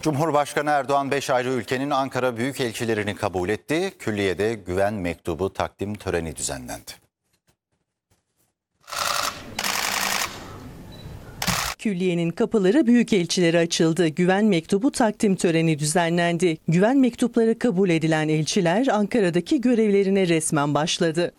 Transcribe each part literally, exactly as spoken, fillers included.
Cumhurbaşkanı Erdoğan beş ayrı ülkenin Ankara büyükelçilerini kabul etti. Külliye'de güven mektubu takdim töreni düzenlendi. Külliyenin kapıları büyükelçilere açıldı. Güven mektubu takdim töreni düzenlendi. Güven mektupları kabul edilen elçiler Ankara'daki görevlerine resmen başladı.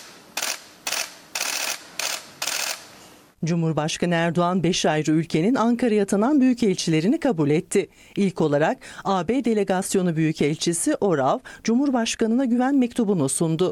Cumhurbaşkanı Erdoğan beş ayrı ülkenin Ankara'ya atanan büyükelçilerini kabul etti. İlk olarak A B Delegasyonu Büyükelçisi Orav, Cumhurbaşkanı'na güven mektubunu sundu.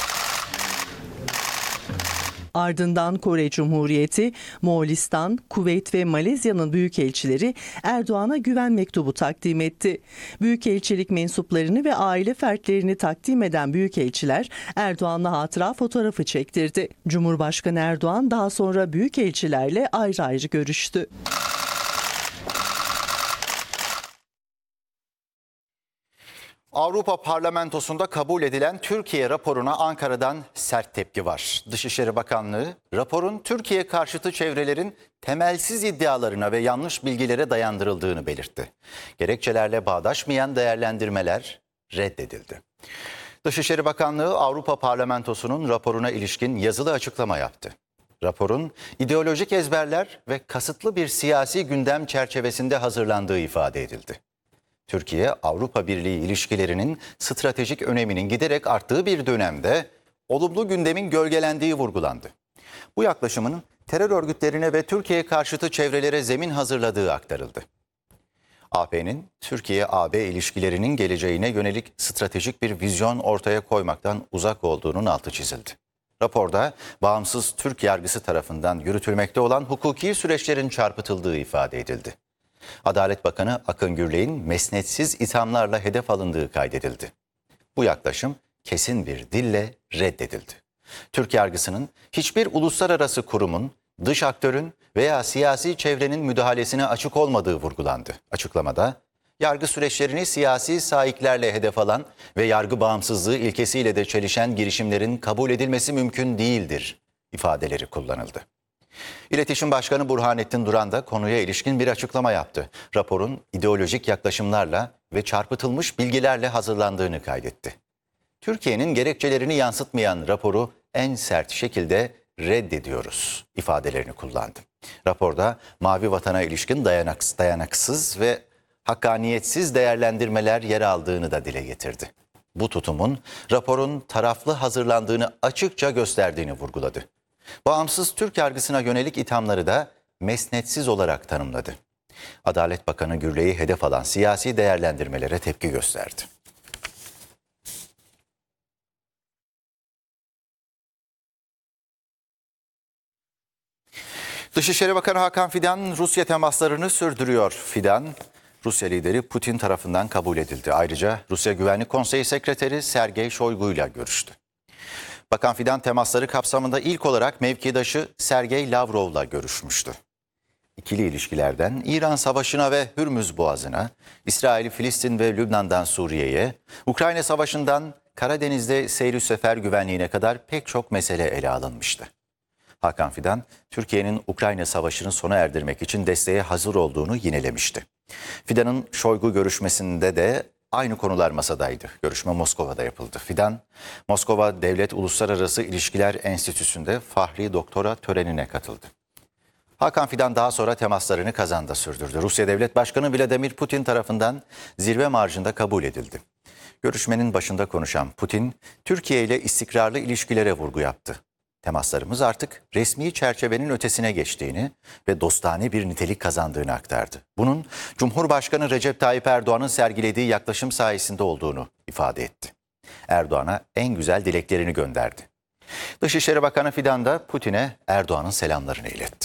Ardından Kore Cumhuriyeti, Moğolistan, Kuveyt ve Malezya'nın büyükelçileri Erdoğan'a güven mektubu takdim etti. Büyükelçilik mensuplarını ve aile fertlerini takdim eden büyükelçiler Erdoğan'la hatıra fotoğrafı çektirdi. Cumhurbaşkanı Erdoğan daha sonra büyükelçilerle ayrı ayrı görüştü. Avrupa Parlamentosu'nda kabul edilen Türkiye raporuna Ankara'dan sert tepki var. Dışişleri Bakanlığı, raporun Türkiye karşıtı çevrelerin temelsiz iddialarına ve yanlış bilgilere dayandırıldığını belirtti. Gerekçelerle bağdaşmayan değerlendirmeler reddedildi. Dışişleri Bakanlığı, Avrupa Parlamentosu'nun raporuna ilişkin yazılı açıklama yaptı. Raporun ideolojik ezberler ve kasıtlı bir siyasi gündem çerçevesinde hazırlandığı ifade edildi. Türkiye-Avrupa Birliği ilişkilerinin stratejik öneminin giderek arttığı bir dönemde olumlu gündemin gölgelendiği vurgulandı. Bu yaklaşımın terör örgütlerine ve Türkiye karşıtı çevrelere zemin hazırladığı aktarıldı. A P'nin Türkiye-A B ilişkilerinin geleceğine yönelik stratejik bir vizyon ortaya koymaktan uzak olduğunun altı çizildi. Raporda bağımsız Türk yargısı tarafından yürütülmekte olan hukuki süreçlerin çarpıtıldığı ifade edildi. Adalet Bakanı Akın Gürley'in mesnetsiz ithamlarla hedef alındığı kaydedildi. Bu yaklaşım kesin bir dille reddedildi. Türk yargısının hiçbir uluslararası kurumun, dış aktörün veya siyasi çevrenin müdahalesine açık olmadığı vurgulandı. Açıklamada, yargı süreçlerini siyasi sahiplerle hedef alan ve yargı bağımsızlığı ilkesiyle de çelişen girişimlerin kabul edilmesi mümkün değildir ifadeleri kullanıldı. İletişim Başkanı Burhanettin Duran da konuya ilişkin bir açıklama yaptı. Raporun ideolojik yaklaşımlarla ve çarpıtılmış bilgilerle hazırlandığını kaydetti. Türkiye'nin gerekçelerini yansıtmayan raporu en sert şekilde reddediyoruz ifadelerini kullandı. Raporda Mavi Vatan'a ilişkin dayanaksız, dayanaksız ve hakkaniyetsiz değerlendirmeler yer aldığını da dile getirdi. Bu tutumun raporun taraflı hazırlandığını açıkça gösterdiğini vurguladı. Bağımsız Türk yargısına yönelik ithamları da mesnetsiz olarak tanımladı. Adalet Bakanı Gürley'i hedef alan siyasi değerlendirmelere tepki gösterdi. Dışişleri Bakanı Hakan Fidan Rusya temaslarını sürdürüyor. Fidan, Rusya lideri Putin tarafından kabul edildi. Ayrıca Rusya Güvenlik Konseyi Sekreteri Sergey Shoigu ile görüştü. Bakan Fidan temasları kapsamında ilk olarak mevkidaşı Sergey Lavrov'la görüşmüştü. İkili ilişkilerden İran Savaşı'na ve Hürmüz Boğazı'na, İsrail, Filistin ve Lübnan'dan Suriye'ye, Ukrayna Savaşı'ndan Karadeniz'de seyir sefer güvenliğine kadar pek çok mesele ele alınmıştı. Hakan Fidan, Türkiye'nin Ukrayna Savaşı'nı sona erdirmek için desteğe hazır olduğunu yinelemişti. Fidan'ın Shoigu görüşmesinde de aynı konular masadaydı. Görüşme Moskova'da yapıldı. Fidan, Moskova Devlet Uluslararası İlişkiler Enstitüsü'nde Fahri Doktora törenine katıldı. Hakan Fidan daha sonra temaslarını Kazan'da sürdürdü. Rusya Devlet Başkanı Vladimir Putin tarafından zirve marjında kabul edildi. Görüşmenin başında konuşan Putin, Türkiye ile istikrarlı ilişkilere vurgu yaptı. Temaslarımız artık resmi çerçevenin ötesine geçtiğini ve dostane bir nitelik kazandığını aktardı. Bunun Cumhurbaşkanı Recep Tayyip Erdoğan'ın sergilediği yaklaşım sayesinde olduğunu ifade etti. Erdoğan'a en güzel dileklerini gönderdi. Dışişleri Bakanı Fidan da Putin'e Erdoğan'ın selamlarını iletti.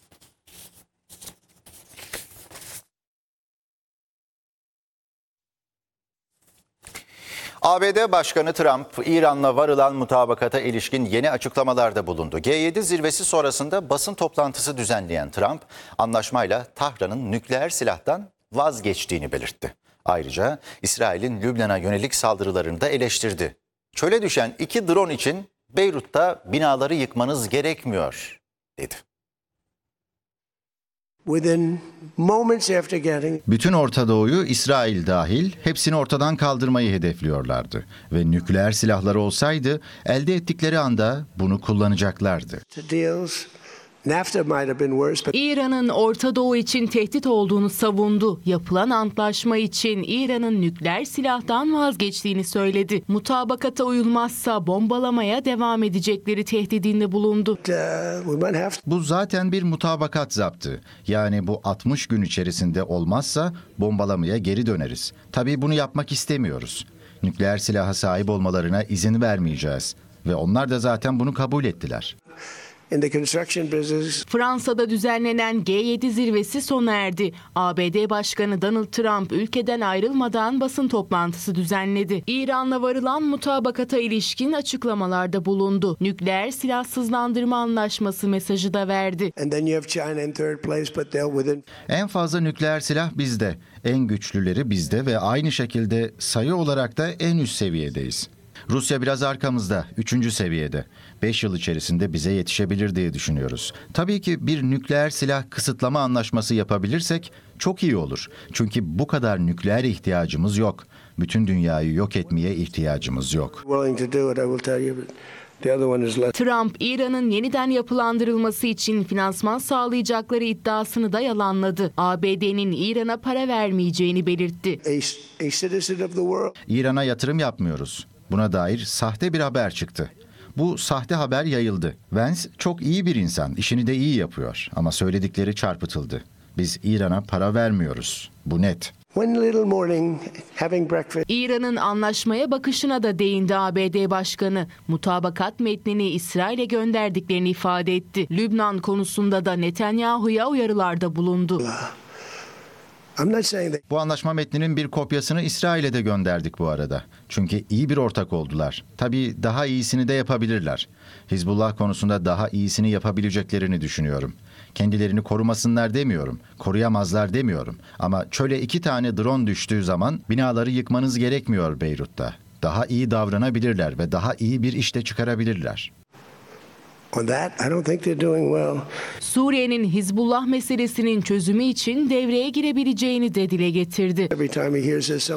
A B D Başkanı Trump, İran'la varılan mutabakata ilişkin yeni açıklamalarda bulundu. G yedi zirvesi sonrasında basın toplantısı düzenleyen Trump, anlaşmayla Tahran'ın nükleer silahtan vazgeçtiğini belirtti. Ayrıca İsrail'in Lübnan'a yönelik saldırılarını da eleştirdi. Çöle düşen iki drone için Beyrut'ta binaları yıkmanız gerekmiyor, dedi. Within moments after getting Bütün Orta Doğu'yu, İsrail dahil, hepsini ortadan kaldırmayı hedefliyorlardı. Ve nükleer silahları olsaydı elde ettikleri anda bunu kullanacaklardı. to deals, NAFTA might have been worse, but İran'ın Orta Doğu için tehdit olduğunu savundu. Yapılan antlaşma için İran'ın nükleer silahtan vazgeçtiğini söyledi. Mutabakata uyulmazsa bombalamaya devam edecekleri tehdidinde bulundu. uh, we might have to. Bu zaten bir mutabakat zaptı. Yani bu altmış gün içerisinde olmazsa bombalamaya geri döneriz. Tabii bunu yapmak istemiyoruz. Nükleer silaha sahip olmalarına izin vermeyeceğiz. Ve onlar da zaten bunu kabul ettiler. In the construction business, Fransa'da düzenlenen G yedi zirvesi sona erdi. A B D Başkanı Donald Trump ülkeden ayrılmadan basın toplantısı düzenledi. İran'la varılan mutabakata ilişkin açıklamalarda bulundu. Nükleer silahsızlandırma anlaşması mesajı da verdi. and then you have China in third place, but they're within. En fazla nükleer silah bizde, en güçlüleri bizde ve aynı şekilde sayı olarak da en üst seviyedeyiz. Rusya biraz arkamızda, üçüncü seviyede. Beş yıl içerisinde bize yetişebilir diye düşünüyoruz. Tabii ki bir nükleer silah kısıtlama anlaşması yapabilirsek çok iyi olur. Çünkü bu kadar nükleer ihtiyacımız yok. Bütün dünyayı yok etmeye ihtiyacımız yok. Willing to do it, I will tell you, but the other one is less. Trump, İran'ın yeniden yapılandırılması için finansman sağlayacakları iddiasını da yalanladı. A B D'nin İran'a para vermeyeceğini belirtti. A, a citizen of the world. İran'a yatırım yapmıyoruz. Buna dair sahte bir haber çıktı. Bu sahte haber yayıldı. Vance çok iyi bir insan, işini de iyi yapıyor ama söyledikleri çarpıtıldı. Biz İran'a para vermiyoruz. Bu net. One little morning, having breakfast. İran'ın anlaşmaya bakışına da değindi A B D Başkanı. Mutabakat metnini İsrail'e gönderdiklerini ifade etti. Lübnan konusunda da Netanyahu'ya uyarılarda bulundu. I'm not saying that. Bu anlaşma metninin bir kopyasını İsrail'e de gönderdik bu arada. Çünkü iyi bir ortak oldular. Tabii daha iyisini de yapabilirler. Hizbullah konusunda daha iyisini yapabileceklerini düşünüyorum. Kendilerini korumasınlar demiyorum, koruyamazlar demiyorum. Ama çöle iki tane drone düştüğü zaman binaları yıkmanız gerekmiyor Beyrut'ta. Daha iyi davranabilirler ve daha iyi bir işte çıkarabilirler. On that, I don't think they're doing well. Suriye'nin Hizbullah meselesinin çözümü için devreye girebileceğini de dile getirdi. Every time he hears this,